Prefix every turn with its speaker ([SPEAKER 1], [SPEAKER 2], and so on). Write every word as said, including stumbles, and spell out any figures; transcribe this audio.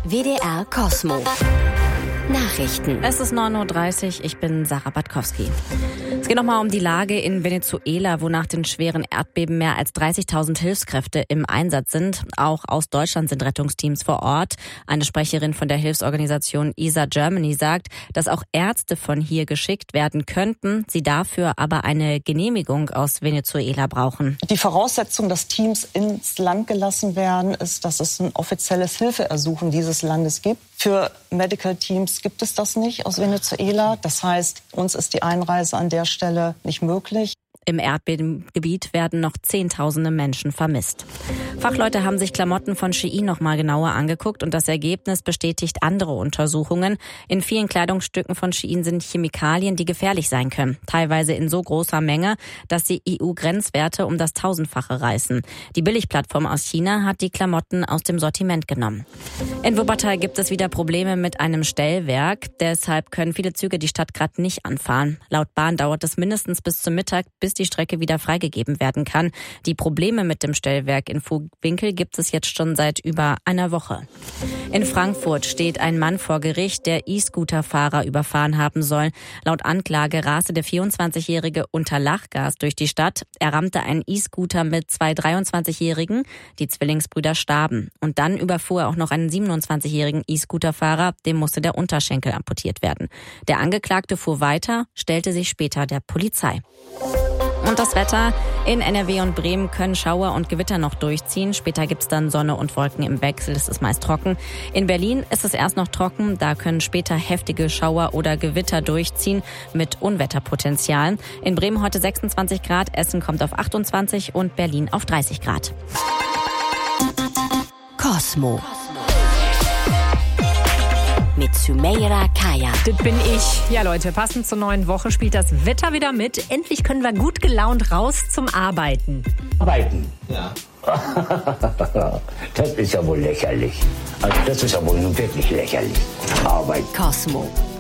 [SPEAKER 1] W D R Cosmo. Nachrichten.
[SPEAKER 2] Es ist neun Uhr dreißig, ich bin Sarah Batkowski. Es geht nochmal um die Lage in Venezuela, wo nach den schweren Erdbeben mehr als dreißigtausend Hilfskräfte im Einsatz sind. Auch aus Deutschland sind Rettungsteams vor Ort. Eine Sprecherin von der Hilfsorganisation E S A Germany sagt, dass auch Ärzte von hier geschickt werden könnten, sie dafür aber eine Genehmigung aus Venezuela brauchen.
[SPEAKER 3] Die Voraussetzung, dass Teams ins Land gelassen werden, ist, dass es ein offizielles Hilfeersuchen dieses Landes gibt. Für Medical Teams gibt es das nicht aus Venezuela. Das heißt, uns ist die Einreise an der Stelle nicht möglich.
[SPEAKER 2] Im Erdbebengebiet werden noch Zehntausende Menschen vermisst. Fachleute haben sich Klamotten von Shein noch mal genauer angeguckt und das Ergebnis bestätigt andere Untersuchungen. In vielen Kleidungsstücken von Shein sind Chemikalien, die gefährlich sein können. Teilweise in so großer Menge, dass die E U-Grenzwerte um das Tausendfache reißen. Die Billigplattform aus China hat die Klamotten aus dem Sortiment genommen. In Wuppertal gibt es wieder Probleme mit einem Stellwerk. Deshalb können viele Züge die Stadt gerade nicht anfahren. Laut Bahn dauert es mindestens bis zum Mittag, bis die Strecke wieder freigegeben werden kann. Die Probleme mit dem Stellwerk in Voigtwinkel gibt es jetzt schon seit über einer Woche. In Frankfurt steht ein Mann vor Gericht, der E-Scooter-Fahrer überfahren haben soll. Laut Anklage raste der vierundzwanzigjährige unter Lachgas durch die Stadt. Er rammte einen E-Scooter mit zwei dreiundzwanzigjährigen. Die Zwillingsbrüder starben. Und dann überfuhr er auch noch einen siebenundzwanzigjährigen E-Scooter-Fahrer. Dem musste der Unterschenkel amputiert werden. Der Angeklagte fuhr weiter, stellte sich später der Polizei. Und das Wetter. In N R W und Bremen können Schauer und Gewitter noch durchziehen. Später gibt's dann Sonne und Wolken im Wechsel. Es ist meist trocken. In Berlin ist es erst noch trocken. Da können später heftige Schauer oder Gewitter durchziehen mit Unwetterpotenzial. In Bremen heute sechsundzwanzig Grad, Essen kommt auf achtundzwanzig und Berlin auf dreißig Grad.
[SPEAKER 1] Cosmo. Mit Sümeyra Kaya.
[SPEAKER 4] Das bin ich. Ja, Leute, passend zur neuen Woche spielt das Wetter wieder mit. Endlich können wir gut gelaunt raus zum Arbeiten.
[SPEAKER 5] Arbeiten?
[SPEAKER 6] Ja.
[SPEAKER 5] Das ist ja wohl lächerlich. Also das ist ja wohl nun wirklich lächerlich. Arbeiten.
[SPEAKER 1] Cosmo.